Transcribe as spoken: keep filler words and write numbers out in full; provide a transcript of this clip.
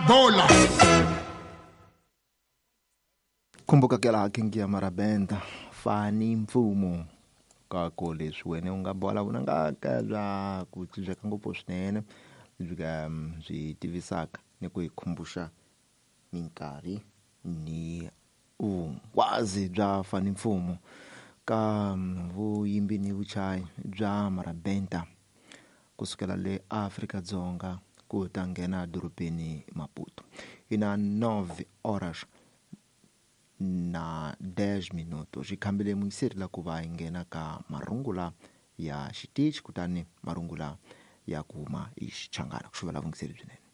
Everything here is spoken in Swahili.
bola. Kumbuka kela hakingia marabenda fani mfumo kako leswi wena u nga bola vona nga ka bya ku tsaka ngopfu swinene byi byi tivisaka ni ku ikumbusha minkarhi ni ungwazi bya fani mfumo ka vuyimbi ni vuchayi bya marabenta kusukela le Afrika-Dzonga ku ta nghena dorobeni Maputo. Ina nove horas na dez minutos xikhambile muyiseri la ku va hi nghena ka marungula ya xitichi kutani marungula ya ku huma hi xichangana ku xuvela vungiseri byinene.